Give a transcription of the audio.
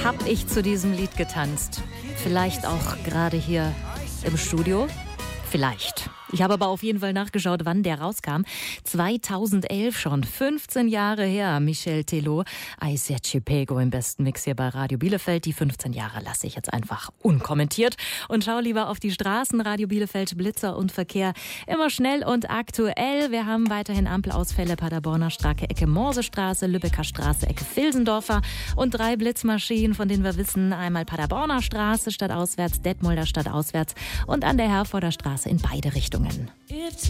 Hab ich zu diesem Lied getanzt? Vielleicht auch gerade hier im Studio? Vielleicht. Ich habe aber auf jeden Fall nachgeschaut, wann der rauskam. 2011 schon, 15 Jahre her. Michel Teló, Ai Serce Pego im besten Mix hier bei Radio Bielefeld. Die 15 Jahre lasse ich jetzt einfach unkommentiert und schau lieber auf die Straßen. Radio Bielefeld, Blitzer und Verkehr immer schnell und aktuell. Wir haben weiterhin Ampelausfälle, Paderborner Straße, Ecke Morsestraße, Lübecker Straße, Ecke Vilsendorfer und 3 Blitzmaschinen, von denen wir wissen, einmal Paderborner Straße stadtauswärts, Detmolder stadtauswärts und an der Herforder Straße in beide Richtungen.